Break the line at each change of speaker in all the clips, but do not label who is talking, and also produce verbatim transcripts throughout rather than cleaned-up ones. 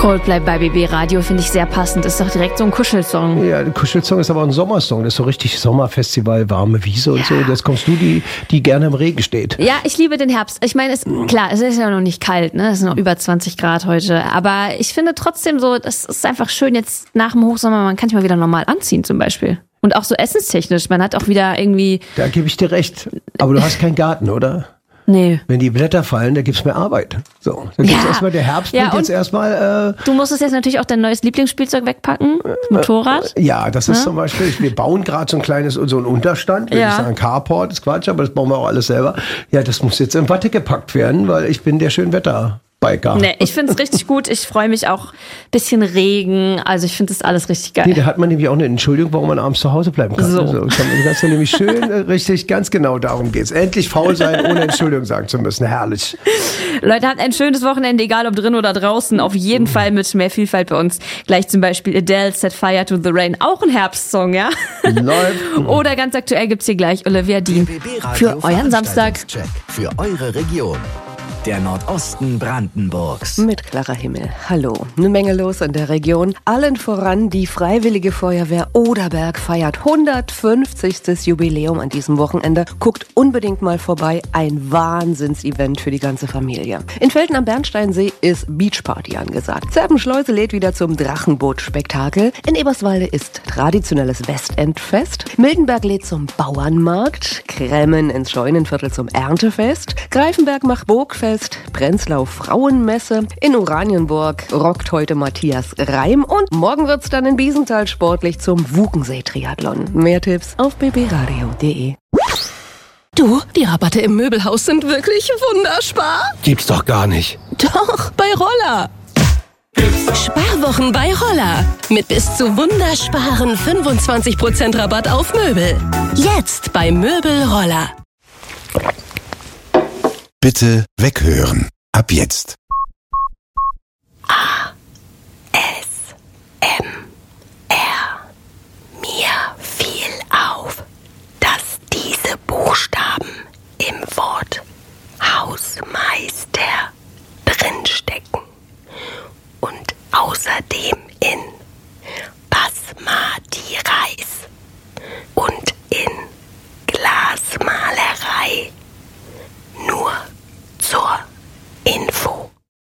Coldplay bei B B Radio finde ich sehr passend. Ist doch direkt so ein Kuschelsong.
Ja, ein Kuschelsong ist aber ein Sommersong. Das ist so richtig Sommerfestival, warme Wiese und ja. so. Jetzt kommst du, die, die gerne im Regen steht.
Ja, ich liebe den Herbst. Ich meine, es, klar, es ist ja noch nicht kalt, ne? Es sind noch über zwanzig Grad heute. Aber ich finde trotzdem so, das ist einfach schön jetzt nach dem Hochsommer, man kann sich mal wieder normal anziehen zum Beispiel. Und auch so essenstechnisch. Man hat auch wieder irgendwie...
Da gebe ich dir recht. Aber du hast keinen Garten, oder?
Nee.
Wenn die Blätter fallen, da gibt's mehr Arbeit. So, dann gibt's
Ja.
erstmal der Herbst
Ja,
und jetzt erstmal. Äh,
du musstest jetzt natürlich auch dein neues Lieblingsspielzeug wegpacken, das Motorrad.
Äh, ja, das ist
Ja.
zum Beispiel. Wir bauen gerade so ein kleines, so einen Unterstand. Will
Ja.
ich sagen, Carport ist Quatsch, aber das bauen wir auch alles selber. Ja, das muss jetzt in Watte gepackt werden, weil ich bin der Schönwetter. Biker.
Nee, ich finde es richtig gut. Ich freue mich auch. Bisschen Regen. Also ich finde das alles richtig geil.
Nee, da hat man nämlich auch eine Entschuldigung, warum man abends zu Hause bleiben kann.
So.
Also, kann man ganz nämlich schön, äh, richtig, ganz genau darum geht's. Endlich faul sein, ohne Entschuldigung sagen zu müssen. Herrlich.
Leute, habt ein schönes Wochenende, egal ob drin oder draußen. Auf jeden Fall mit mehr Vielfalt bei uns. Gleich zum Beispiel Adele, Set Fire to the Rain. Auch ein Herbstsong, ja?
Läuft.
Oder ganz aktuell gibt's hier gleich Olivia Dean. Für euren Samstag.
Für eure Region. Der Nordosten Brandenburgs.
Mit klarer Himmel. Hallo. Eine Menge los in der Region. Allen voran die Freiwillige Feuerwehr Oderberg feiert hundertfünfzigstes Jubiläum an diesem Wochenende. Guckt unbedingt mal vorbei. Ein Wahnsinnsevent für die ganze Familie. In Velten am Bernsteinsee ist Beachparty angesagt. Zerpenschleuse lädt wieder zum Drachenboot-Spektakel. In Eberswalde ist traditionelles Westendfest. Mildenberg lädt zum Bauernmarkt. Kremmen ins Scheunenviertel zum Erntefest. Greifenberg macht Burgfest. Prenzlau Frauenmesse. In Oranienburg rockt heute Matthias Reim. Und morgen wird's dann in Biesenthal sportlich zum Wugensee-Triathlon. Mehr Tipps auf b b radio punkt d e.
Du, die Rabatte im Möbelhaus sind wirklich wunderspar.
Gibt's doch gar nicht.
Doch, bei Roller. Sparwochen bei Roller. Mit bis zu wundersparen fünfundzwanzig Prozent Rabatt auf Möbel. Jetzt bei Möbel Roller.
Bitte weghören. Ab jetzt.
A. S. M. R. Mir fiel auf, dass diese Buchstaben im Wort Hausmeister drinstecken und außerdem in Basmati Reis und in Glasmalerei. Nur zur Info.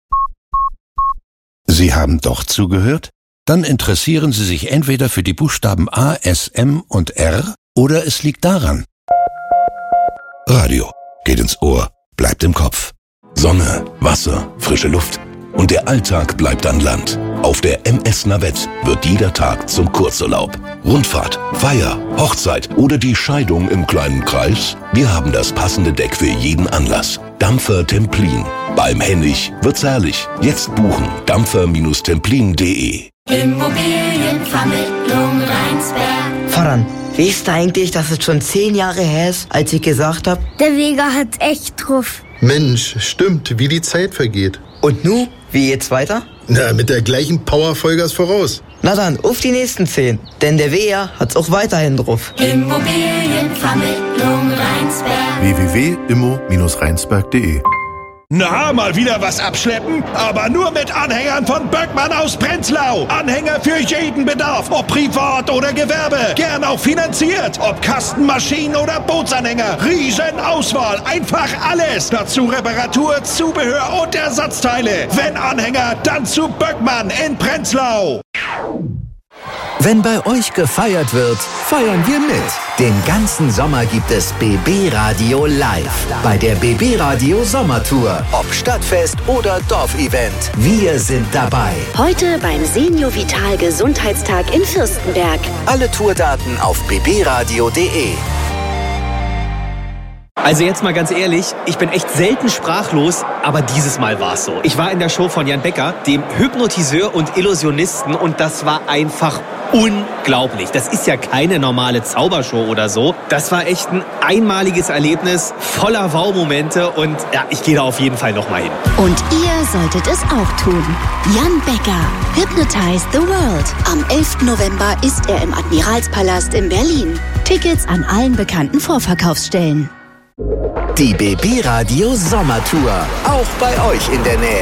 Sie haben doch zugehört? Dann interessieren Sie sich entweder für die Buchstaben A, S, M und R oder es liegt daran. Radio geht ins Ohr, bleibt im Kopf. Sonne, Wasser, frische Luft. Und der Alltag bleibt an Land. Auf der M S Navette wird jeder Tag zum Kurzurlaub. Rundfahrt, Feier, Hochzeit oder die Scheidung im kleinen Kreis. Wir haben das passende Deck für jeden Anlass. Dampfer Templin. Beim Hennig wird's herrlich. Jetzt buchen. dampfer templin punkt de.
Immobilienvermittlung Rheinsberg.
Voran, wisst ihr eigentlich, dass es schon zehn Jahre her ist, als ich gesagt habe?
Der Weger hat's echt drauf.
Mensch, stimmt, wie die Zeit vergeht.
Und nu, wie geht's weiter?
Na, mit der gleichen Power Vollgas voraus.
Na dann, auf die nächsten zehn. Denn der W R hat's auch weiterhin drauf.
Immobilienvermittlung Rheinsberg.
w w w punkt immo Bindestrich rheinsberg punkt de.
Na, mal wieder was abschleppen? Aber nur mit Anhängern von Böckmann aus Prenzlau. Anhänger für jeden Bedarf, ob privat oder Gewerbe. Gern auch finanziert, ob Kastenmaschinen oder Bootsanhänger. Riesenauswahl, einfach alles. Dazu Reparatur, Zubehör und Ersatzteile. Wenn Anhänger, dann zu Böckmann in Prenzlau.
Wenn bei euch gefeiert wird, feiern wir mit. Den ganzen Sommer gibt es B B Radio live. Bei der B B Radio Sommertour. Ob Stadtfest oder Dorfevent. Wir sind dabei.
Heute beim Senior Vital Gesundheitstag in Fürstenberg.
Alle Tourdaten auf b b radio punkt de.
Also jetzt mal ganz ehrlich, ich bin echt selten sprachlos, aber dieses Mal war es so. Ich war in der Show von Jan Becker, dem Hypnotiseur und Illusionisten, und das war einfach unglaublich. Das ist ja keine normale Zaubershow oder so. Das war echt ein einmaliges Erlebnis, voller Wow-Momente, und ja, ich gehe da auf jeden Fall nochmal hin.
Und ihr solltet es auch tun. Jan Becker, Hypnotize the World. Am elften November ist er im Admiralspalast in Berlin. Tickets an allen bekannten Vorverkaufsstellen.
Die B B Radio Sommertour. Auch bei euch in der Nähe.